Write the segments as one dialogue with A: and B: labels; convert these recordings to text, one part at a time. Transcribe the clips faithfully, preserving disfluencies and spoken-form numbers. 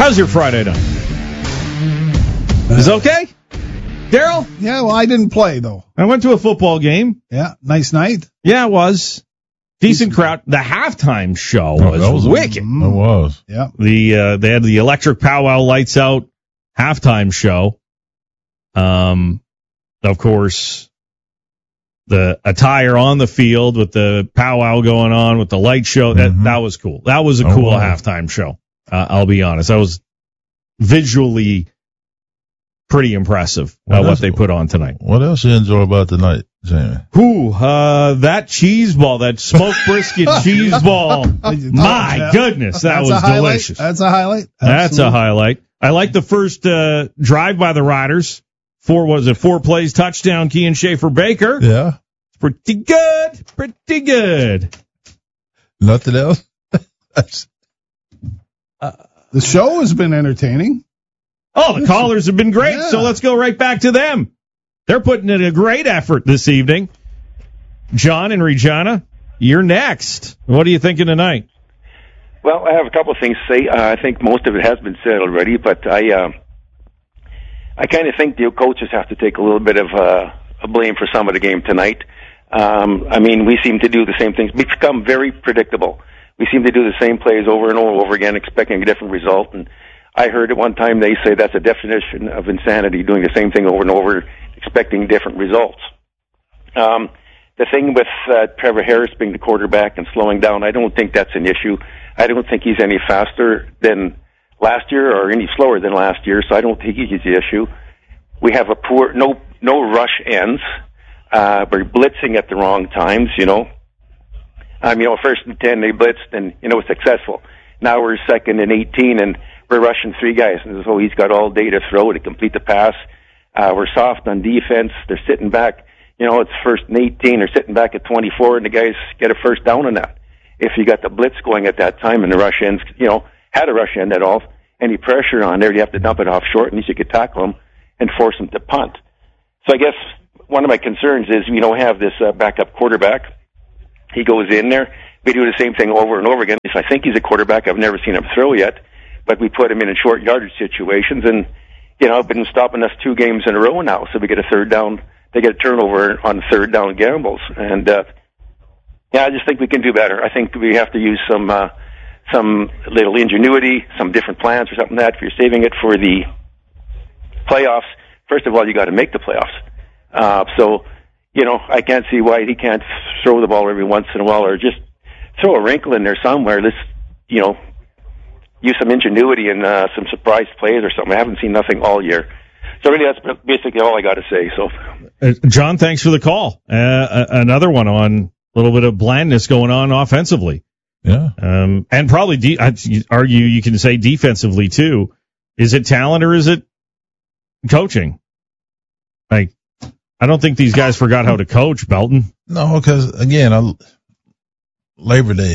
A: How's your Friday night? Is it okay? Daryl?
B: Yeah, well, I didn't play, though.
A: I went to a football game.
B: Yeah, nice night.
A: Yeah, it was. Decent crowd. The halftime show
C: Oh,
A: was,
C: that was
A: wicked.
C: It was.
B: Yeah.
A: The uh, they had the electric powwow lights out halftime show. Um, of course, the attire on the field with the powwow going on with the light show. That
C: Mm-hmm.
A: that was cool. That was a
C: Oh,
A: cool
C: wow.
A: halftime show. Uh, I'll be honest. That was visually pretty impressive.
C: What
A: Uh, what
C: else-
A: they put on tonight.
C: What else you enjoy about tonight, Jamie?
A: Whew, uh, that cheese ball, that smoked brisket cheese ball. My
B: Yeah.
A: goodness, that
B: That's
A: was
B: a highlight.
A: delicious.
B: That's a highlight.
A: That's a
B: Absolutely.
A: highlight. I like the first uh, drive by the Riders. Four was it? Four plays, touchdown. Kean Schaefer Baker.
C: Yeah.
A: Pretty good. Pretty good.
C: Nothing else? That's-
B: The show has been entertaining.
A: Oh, the callers have been great.
B: Yeah.
A: So let's go right back to them. They're putting in a great effort this evening. John and Regina, you're next. What are you thinking tonight?
D: Well, I have a couple of things to say. Uh, I think most of it has been said already, but I, uh, I kind of think the coaches have to take a little bit of uh, a blame for some of the game tonight. Um, I mean, we seem to do the same things. We've become very predictable. We seem to do the same plays over and over, over again, expecting a different result. And I heard at one time they say that's a definition of insanity, doing the same thing over and over, expecting different results. Um, the thing with uh, Trevor Harris being the quarterback and slowing down, I don't think that's an issue. I don't think he's any faster than last year or any slower than last year, so I don't think he's the issue. We have a poor, no, no rush ends. Uh, we're blitzing at the wrong times, you know. Um, you know, first and ten, they blitzed and, you know, successful. Now we're second and eighteen and we're rushing three guys. And so he's got all day to throw to complete the pass. Uh, we're soft on defense. They're sitting back. You know, it's first and eighteen. They're sitting back at twenty-four and the guys get a first down on that. If you got the blitz going at that time and the rush ends, you know, had a rush end at all, any pressure on there, you have to dump it off short. At least you could tackle them and force them to punt. So I guess one of my concerns is we don't have this uh, backup quarterback. He goes in there. We do the same thing over and over again. I think he's a quarterback. I've never seen him throw yet, but we put him in short yardage situations, and you know, been stopping us two games in a row now. So we get a third down. They get a turnover on third down gambles, and uh, yeah, I just think we can do better. I think we have to use some uh, some little ingenuity, some different plans or something like that. If you're saving it for the playoffs, first of all, you got to make the playoffs. Uh, so, you know, I can't see why he can't throw the ball every once in a while or just throw a wrinkle in there somewhere. Let's, you know, use some ingenuity and uh, some surprise plays or something. I haven't seen nothing all year. So really, that's basically all I got to say. So,
A: Uh, John, thanks for the call. Uh, another one on a little bit of blandness going on offensively.
C: Yeah.
A: Um, and probably, de- I'd argue you can say defensively too. Is it talent or is it coaching? Like, I don't think these guys forgot how to coach, Belton.
C: No, because again, I, Labor Day,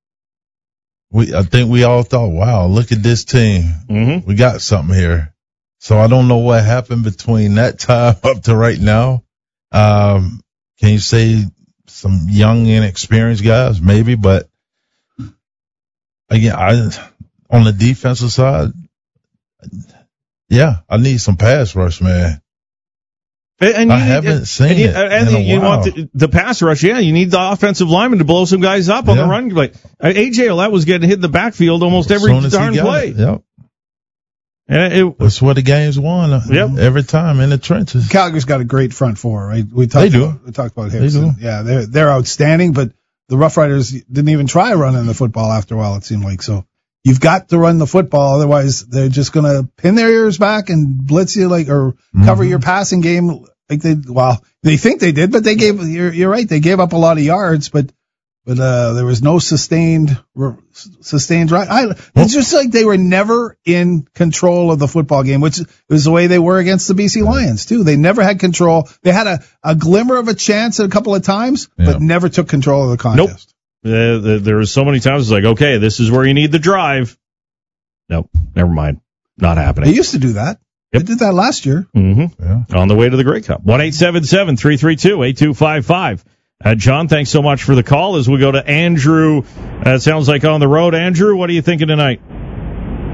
C: we I think we all thought, wow, look at this team.
A: Mm-hmm.
C: We got something here. So I don't know what happened between that time up to right now. Um, can you say some young, inexperienced guys? Maybe, but again, I on the defensive side, yeah, I need some pass rush, man.
A: And
C: I
A: you,
C: haven't seen
A: and you,
C: it
A: and
C: in a
A: you
C: while.
A: want the, the pass rush, yeah. You need the offensive lineman to blow some guys up on
C: Yeah.
A: the run play. Uh, A J Olette was getting hit in the backfield almost
C: As
A: every
C: soon as he
A: darn
C: got
A: play.
C: it, Yep.
A: And it,
C: That's what the game's won. uh,
A: Yep.
C: Every time in the trenches.
B: Calgary's got a great front four, right? We talked
C: They do.
B: About, we talked about
C: They
B: Hickson.
C: do.
B: Yeah, they're they're outstanding, but the Rough Riders didn't even try running the football after a while, it seemed like. So you've got to run the football, otherwise they're just gonna pin their ears back and blitz you like or cover
C: Mhm.
B: your passing game like they well, they think they did, but they gave you're you're right, they gave up a lot of yards, but But uh there was no sustained sustained right. I, it's just like they were never in control of the football game, which was the way they were against the B C Lions too. They never had control. They had a, a glimmer of a chance a couple of times,
C: Yeah.
B: but never took control of the contest.
A: nope. Uh, the, there was so many times it's like, okay, this is where you need the drive. Nope, never mind. Not
B: They
A: happening.
B: used to do that.
A: Yep.
B: They did that last year.
A: Mm-hmm.
C: Yeah.
A: On the way to the Grey Cup. one eight seven seven, three three two, eight two five five. Uh, John, thanks so much for the call. As we go to Andrew, uh, it sounds like on the road. Andrew, what are you thinking tonight?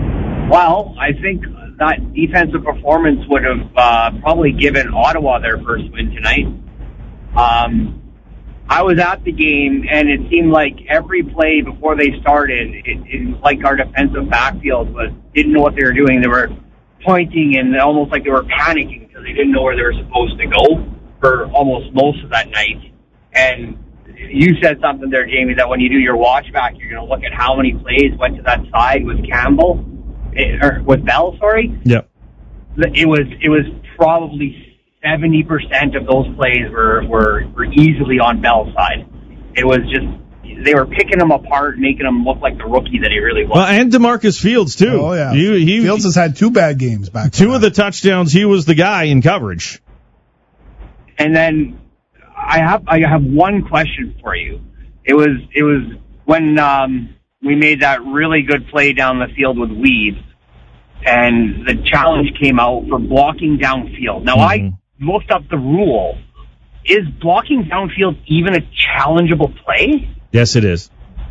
E: Well, I think that defensive performance would have uh, probably given Ottawa their first win tonight. Um, I was at the game, and it seemed like every play before they started, it, it was like our defensive backfield was didn't know what they were doing. They were pointing and almost like they were panicking because they didn't know where they were supposed to go for almost most of that night. And you said something there, Jamie, that when you do your watch back, you're going to look at how many plays went to that side with Campbell, or with Bell, sorry.
A: Yep.
E: It was, it was probably seventy percent of those plays were, were, were easily on Bell's side. It was just, they were picking him apart, making him look like the rookie that he really was.
A: Well, and DeMarcus Fields, too.
B: Oh, yeah.
A: He, he,
B: Fields has had two bad games back.
A: Two of the touchdowns, he was the guy in coverage.
E: And then I have I have one question for you. It was it was when um, we made that really good play down the field with Weeds, and the challenge came out for blocking downfield. Now,
A: Mm-hmm.
E: I looked up the rule. Is blocking downfield even a challengeable play?
A: Yes, it is.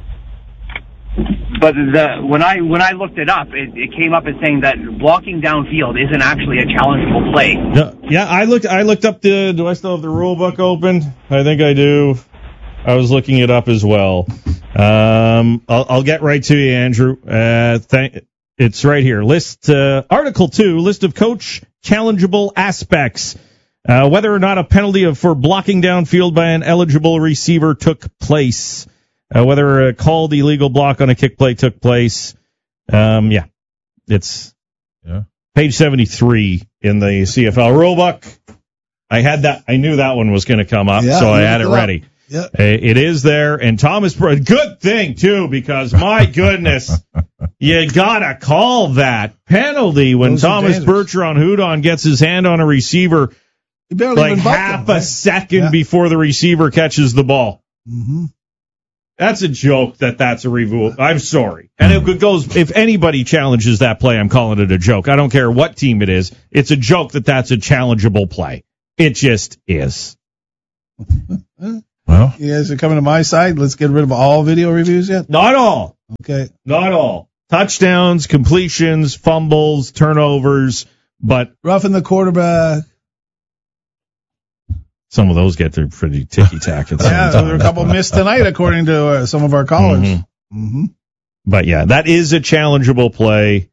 E: But the when I when I looked it up, it, it came up as saying that blocking downfield isn't actually a challengeable play.
A: No, yeah, I looked. I looked up the. Do I still have the rule book open? I think I do. I was looking it up as well. Um, I'll, I'll get right to you, Andrew. Uh, thank. It's right here. List uh, Article two. List of coach challengeable aspects. Uh, whether or not a penalty of, for blocking downfield by an eligible receiver took place. Uh, whether a called illegal block on a kick play took place. Um, yeah, it's
C: Yeah.
A: page seventy-three in the C F L rulebook. I had that. I knew that one was going to come up,
B: Yeah,
A: so I
B: you
A: had it
B: looked it up.
A: ready.
B: Yeah.
A: Uh, It is there, and Thomas, Br- good thing too, because my goodness, you gotta call that penalty when
B: Those are
A: Thomas
B: dangerous.
A: Bergeron Hudon gets his hand on a receiver
B: He barely
A: like
B: even bumped
A: half
B: him,
A: a
B: right?
A: second
B: Yeah.
A: before the receiver catches the ball.
B: Mm-hmm.
A: That's a joke that that's a review. I'm sorry. And it goes, if anybody challenges that play, I'm calling it a joke. I don't care what team it is. It's a joke that that's a challengeable play. It just is.
C: Well,
B: You guys are coming to my side. Let's get rid of all video reviews yet.
A: Not all.
B: Okay.
A: Not all. Touchdowns, completions, fumbles, turnovers, but
B: Roughing the quarterback.
A: some of those get their pretty ticky-tack at some
B: Yeah, there were a
A: time.
B: couple missed tonight, according to uh, some of our callers.
A: Mhm.
B: Mm-hmm.
A: But yeah, that is a challengeable play.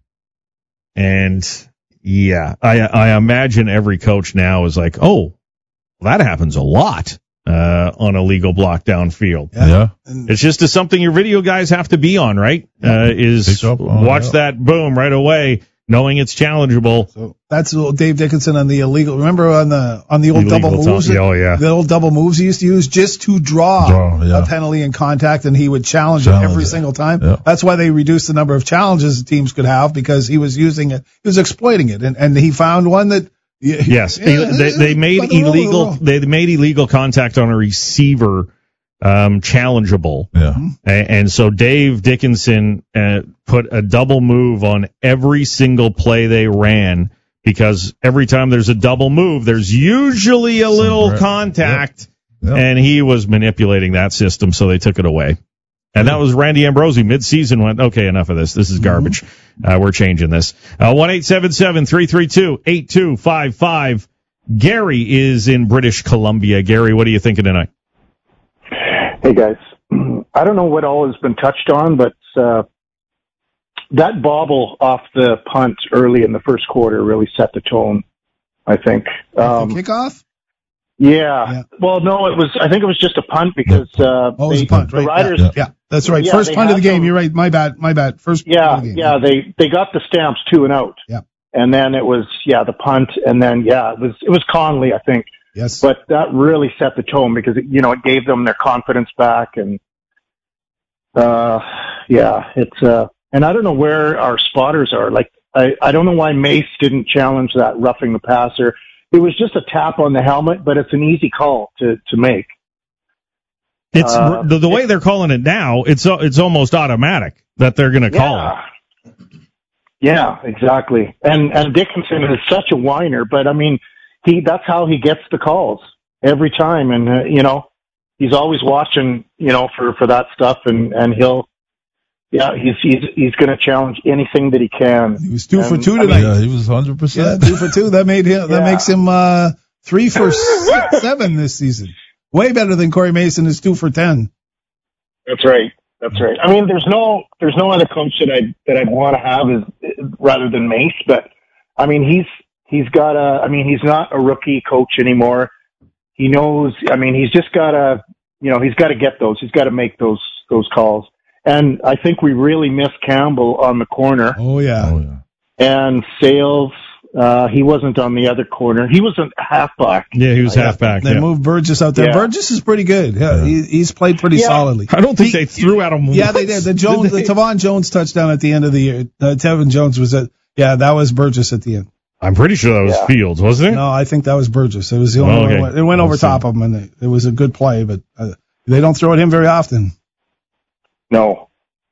A: And yeah, I I imagine every coach now is like, oh, that happens a lot uh, on a legal block downfield.
B: Yeah.
C: yeah.
B: And
A: It's just a, something your video guys have to be on, right? Uh, is
C: Pick up on
A: watch
C: that.
A: that boom right away, knowing it's challengeable.
B: so that's Dave Dickinson on the illegal. Remember on the on the old
A: Illegal
B: double
A: time-
B: moves?
A: oh, yeah.
B: The old double moves he used to use just to draw,
C: Draw, yeah.
B: a penalty in contact, and he would challenge,
C: Challenge
B: it every
C: it.
B: single time.
C: Yeah.
B: That's why they reduced the number of challenges the teams could have, because he was using it, he was exploiting it, and, and he found one that.
A: Yes,
B: Yeah,
A: they, they made
B: by the rule,
A: illegal.
B: the rule.
A: They made illegal contact on a receiver um, challengeable.
C: Yeah.
A: A- And so Dave Dickinson uh, put a double move on every single play they ran, because every time there's a double move, there's usually a little
C: Right.
A: contact,
C: Yep. Yep.
A: and he was manipulating that system, so they took it away. And that was Randy Ambrosi. Mid-season went, okay, enough of this. This is garbage. Uh, we're changing this. Uh, one eight seven seven, three three two, eight two five five. Gary is in British Columbia. Gary, what are you thinking tonight?
F: Hey guys, I don't know what all has been touched on, but uh, that bobble off the punt early in the first quarter really set the tone, I think. Um,
B: the kickoff?
F: yeah.
B: Yeah.
F: Well, no, it was. I think it was just a punt because uh,
B: Oh, it was
F: they-
B: a punt,
F: the
B: right?
F: Riders.
B: yeah. yeah, that's right.
F: Yeah,
B: First
F: they
B: punt of the
F: had
B: game.
F: them-
B: You're right. My bad. My bad. First
F: Yeah,
B: punt of the game.
F: yeah. They they got the stamps two and out.
B: Yeah.
F: And then it was yeah the punt, and then yeah it was it was Conley, I think.
B: Yes.
F: But that really set the tone because, it, you know, it gave them their confidence back. And, uh, yeah, it's, uh, and I don't know where our spotters are. Like, I, I don't know why Mace didn't challenge that roughing the passer. It was just a tap on the helmet, but it's an easy call to, to make.
A: It's
F: Uh,
A: the, the way they're calling it now. It's it's almost automatic that they're going to call it.
F: Yeah. Yeah, exactly. And, and Dickinson is such a whiner, but I mean, he, that's how he gets the calls every time. And, uh, you know, he's always watching, you know, for, for that stuff, and, and he'll, Yeah, he's he's he's going to challenge anything that he can.
B: He was two
F: and,
B: for two
F: I mean,
B: tonight.
C: Yeah, he was one hundred percent.
B: Yeah, two for two. That made him. That
F: Yeah.
B: makes him uh, three for six, seven this season. Way better than Corey Mason is two for ten.
F: That's right. That's right. I mean, there's no there's no other coach that I that I'd want to have is rather than Mace. But I mean, he's he's got a. I mean, he's not a rookie coach anymore. He knows. I mean, he's just got to. You know, he's got to get those. He's got to make those those calls. And I think we really missed Campbell on the corner.
B: Oh yeah.
C: Oh, yeah.
F: And Sales, uh, he wasn't on the other corner. He was a halfback.
A: Yeah, he was halfback.
B: They
A: Yeah.
B: moved Burgess out there.
F: Yeah.
B: Burgess is pretty good. Yeah,
C: Yeah.
B: He, he's played pretty
F: Yeah.
B: solidly.
A: I don't think
B: He-
A: they threw at him.
B: Yeah, they did. The Jones, the Tavon Jones touchdown at the end of the year. Uh, Tevin Jones was at. Yeah, that was Burgess at the end.
A: I'm pretty sure that was
F: Yeah.
A: Fields, wasn't it?
B: No, I think that was Burgess. It was the only
A: Oh, okay.
B: one. It went over
A: We'll see.
B: top of him, and it, it was a good play. But uh, they don't throw at him very often.
F: No.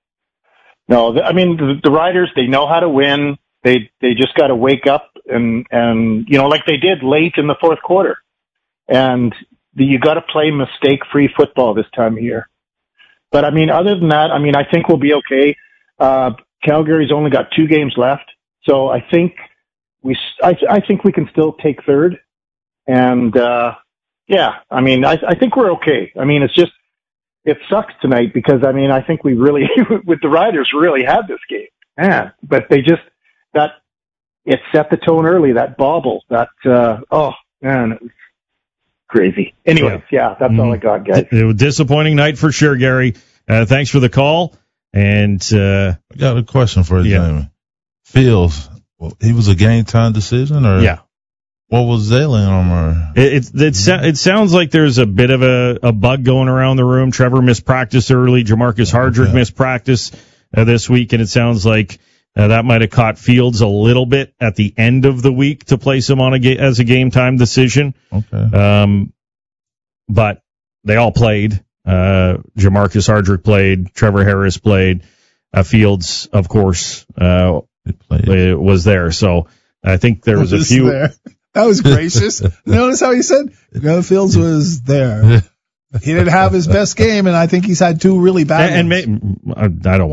F: No, th- I mean, the, the Riders, they know how to win. They they just got to wake up and, and, you know, like they did late in the fourth quarter. And the, you got to play mistake-free football this time of year. But, I mean, other than that, I mean, I think we'll be okay. Uh, Calgary's only got two games left. So I think we, s- I, I think we can still take third. And, uh, yeah, I mean, I, I think we're okay. I mean, it's just, it sucks tonight because, I mean, I think we really, with the Riders, really had this game. Man, but they just, that, it set the tone early, that bobble, that, uh, oh, man, it was crazy. Anyways, yeah, that's all I got, guys.
A: It was a disappointing night for sure, Gary. Uh, thanks for the call. And, uh,
C: I got a question for you,
A: Yeah.
C: Jamie. Fields, well, he was a game time decision, or
A: yeah.
C: what was ailing him? Or
A: It it it, so, it sounds like there's a bit of a, a bug going around the room. Trevor missed practice early. Jamarcus Hardrick
C: Okay.
A: missed practice uh, this week, and it sounds like uh, that might have caught Fields a little bit at the end of the week to place him on a ga- as a game time decision.
C: okay,
A: Um, but they all played. Uh, Jamarcus Hardrick played. Trevor Harris played. Uh, Fields, of course, uh,
C: he played.
A: uh, was there. So I think there was a
B: Just
A: few.
B: there. That was gracious. Notice how he said Garrett Fields was there. He didn't have his best game, and I think he's had two really bad
A: And,
B: ones.
A: and may, I I don't